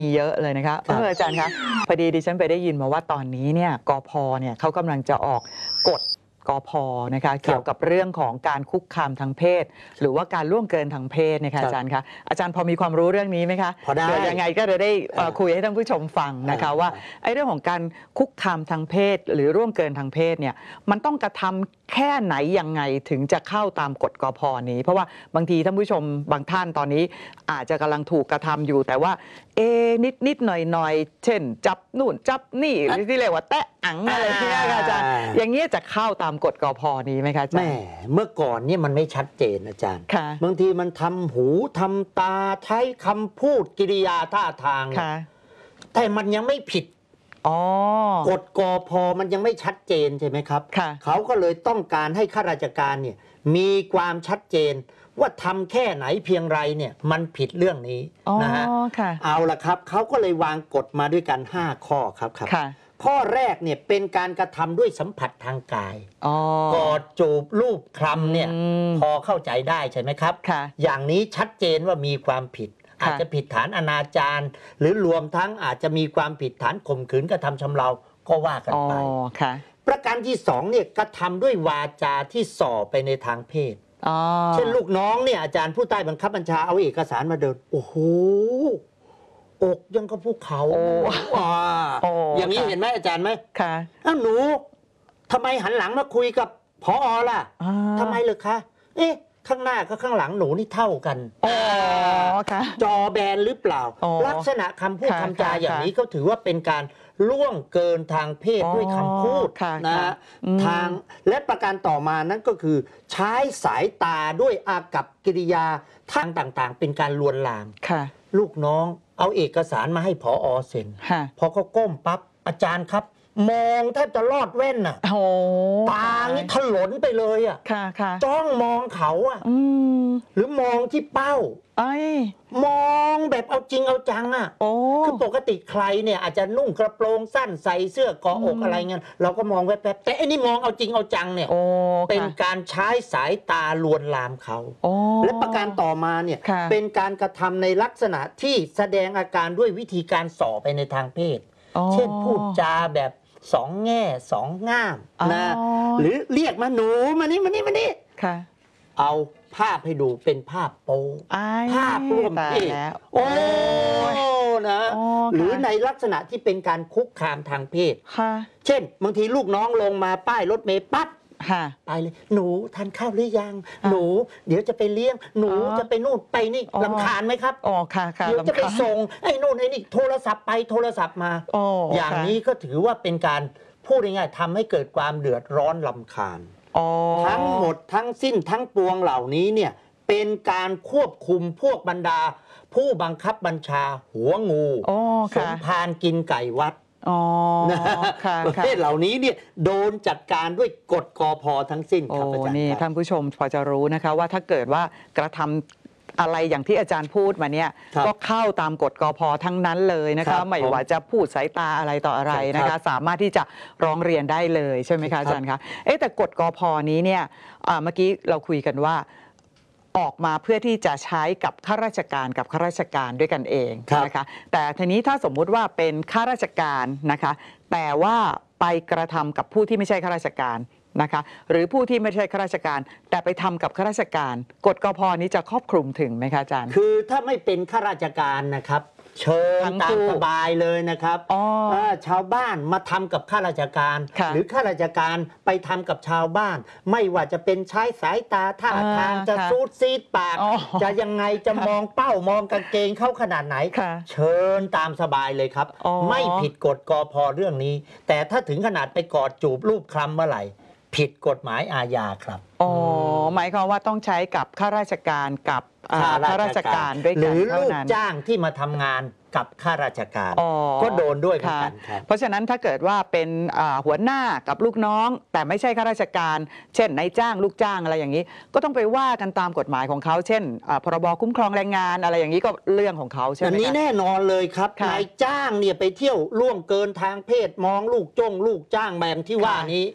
มีเยอะเลยนะคะอาจารย์คะพอดีดิฉันไปได้ยินมาว่าตอนนี้เนี่ยกพเนี่ยเขากำลังจะออกกฎกพนะคะเกี่ยวกับเรื่องของการคุกคามทางเพศหรือว่าการล่วงเกินทางเพศนะคะอาจารย์คะอาจารย์พอมีความรู้เรื่องนี้ไหมคะพอได้ยังไงก็จะได้คุยให้ท่านผู้ชมฟังนะคะว่าไอ้เรื่องของการคุกคามทางเพศหรือร่วงเกินทางเพศเนี่ยมันต้องกระทำแค่ไหนยังไงถึงจะเข้าตามกฎกพนี้เพราะว่าบางทีท่านผู้ชมบางท่านตอนนี้อาจจะกำลังถูกกระทำอยู่แต่ว่านิดหน่อยเช่นจับนู่นจับนี่หรือที่เรียกว่าแตะอังอะไรที่นี่ค่ะอาจารย์อย่างนี้จะเข้าตามกฎกพนี้ไหมคะอาจารย์แม่เมื่อก่อนเนี่ยมันไม่ชัดเจนอาจารย์บางทีมันทำหูทำตาใช้คำพูดกิริยาท่าทางแต่มันยังไม่ผิดกฎกพมันยังไม่ชัดเจนใช่ไหมครับเขาก็เลยต้องการให้ข้าราชการเนี่ยมีความชัดเจนว่าทำแค่ไหนเพียงไรเนี่ยมันผิดเรื่องนี้นะฮะเอาละครับเขาก็เลยวางกฎมาด้วยกัน5 ข้อครับข้อแรกเนี่ยเป็นการกระทำด้วยสัมผัสทางกายกอดจูบลูบคลำเนี่ยพอเข้าใจได้ใช่ไหมครับอย่างนี้ชัดเจนว่ามีความผิดอาจจะผิดฐานอนาจารหรือรวมทั้งอาจจะมีความผิดฐานข่มขืนกระทำชำเราก็ว่ากันไปประการที่2เนี่ยกระทำด้วยวาจาที่ส่อไปในทางเพศเช่นลูกน้องเนี่ยอาจารย์ผู้ใต้บังคับบัญชาเอาเอกสารมาเดินโอ้โหอกยังกับภูเขาอย่างนี้เห็นไหมอาจารย์ไหมค่ะหนูทำไมหันหลังมาคุยกับผอ.ล่ะทำไมเลยคะข้างหน้ากับข้างหลังหนูนี่เท่ากันจอแบนหรือเปล่าลักษณะคำพูดคำจาอย่างนี้ก็ถือว่าเป็นการล่วงเกินทางเพศด้วยคำพูดนะทางและประการต่อมานั้นก็คือใช้สายตาด้วยอากัปกิริยาทางต่างๆเป็นการลวนลามลูกน้องเอาเอกสารมาให้ผอ.เซ็นพอเขาก้มปั๊บอาจารย์ครับมองแทบจะลอดแว่นอ่ะตานี่ถลนไปเลยอ่ะจ้องมองเขาอ่ะหรือมองที่เป้ามองแบบเอาจริงเอาจังอ่ะคือปกติใครเนี่ยอาจจะนุ่งกระโปรงสั้นใส่เสื้อเกาะอกอะไรเงี้ยเราก็มองแวบๆแต่อันนี้มองเอาจริงเอาจังเนี่ยเป็นการใช้สายตาลวนลามเขาและประการต่อมาเนี่ยเป็นการกระทำในลักษณะที่แสดงอาการด้วยวิธีการส่อไปในทางเพศเช่นพูดจาแบบ2 แง่ 2 ง่ามนะหรือเรียกมาหนูมานี่เอาภาพให้ดูเป็นภาพโป๊ภาพร่วมเพศนะหรือในลักษณะที่เป็นการคุกคามทางเพศเช่นบางทีลูกน้องลงมาป้ายรถเมล์ปั๊บไปเลยหนูทานข้าวหรือยังหนูเดี๋ยวจะไปเลี้ยงหนูจะไปนู่นไปนี่รำคาญไหมครับเดี๋ยวจะไปส่งไอ้นู่นไอ้นี่โทรศัพท์ไปโทรศัพท์มาอย่างนี้ก็ถือว่าเป็นการพูดง่ายๆทำให้เกิดความเดือดร้อนรำคาญทั้งหมดทั้งสิ้นทั้งปวงเหล่านี้เนี่ยเป็นการควบคุมพวกบรรดาผู้บังคับบัญชาหัวงูสมภารกินไก่วัดประเภทเหล่านี้เนี่ยโดนจัดการด้วยกฎกพ.ทั้งสิ้นครับอาจารย์นี่ท่านผู้ชมพอจะรู้นะคะว่าถ้าเกิดว่ากระทำอะไรอย่างที่อาจารย์พูดมาเนี่ยก็เข้าตามกฎกพ.ทั้งนั้นเลยนะคะไม่ว่าจะพูดสายตาอะไรต่ออะไรนะคะสามารถที่จะร้องเรียนได้เลยใช่ไหมคะอาจารย์คะแต่กฎกพ.นี้เนี่ยเมื่อกี้เราคุยกันว่าออกมาเพื่อที่จะใช้กับข้าราชการกับข้าราชการด้วยกันเองนะคะแต่ทีนี้ถ้าสมมุติว่าเป็นข้าราชการนะคะแต่ว่าไปกระทำกับผู้ที่ไม่ใช่ข้าราชการนะคะหรือผู้ที่ไม่ใช่ข้าราชการแต่ไปทำกับข้าราชการกฎกพ.นี้จะครอบคลุมถึงไหมคะอาจารย์คือถ้าไม่เป็นข้าราชการนะครับเชิญตามสบายเลยนะครับชาวบ้านมาทำกับข้าราชการหรือข้าราชการไปทำกับชาวบ้านไม่ว่าจะเป็นใช้สายตาท่าทางจะซูดซีดปากจะยังไงจะมองเป้ามองกางเกงเข้าขนาดไหนเชิญตามสบายเลยครับไม่ผิดกฎกพ.เรื่องนี้แต่ถ้าถึงขนาดไปกอดจูบรูปคลำเมื่อไหร่ผิดกฎหมายอาญาครับหมายความว่าต้องใช้กับข้าราชการกับข้าราชการด้วยกันหรือลูกจ้างที่มาทำงานกับข้าราชการก็โดนด้วยเหมือนกันครับเพราะฉะนั้นถ้าเกิดว่าเป็นหัวหน้ากับลูกน้องแต่ไม่ใช่ข้าราชการเช่นนายจ้างลูกจ้างอะไรอย่างนี้ก็ต้องไปว่ากันตามกฎหมายของเขาเช่นพรบคุ้มครองแรงงานอะไรอย่างนี้ก็เรื่องของเขาใช่ไหมอันนี้แน่นอนเลยครับนายจ้างเนี่ยไปเที่ยวล่วงเกินทางเพศมองลูกจ้างแบบที่ว่านี้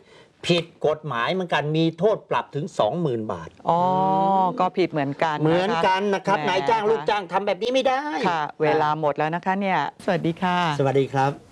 ผิดกฎหมายเหมือนกันมีโทษปรับถึง 20,000 บาทอ๋อก็ผิดเหมือนกันเหมือนกันนะครับนายจ้างลูกจ้างทำแบบนี้ไม่ได้ค่ะเวลาหมดแล้วนะคะเนี่ยสวัสดีค่ะสวัสดีครับ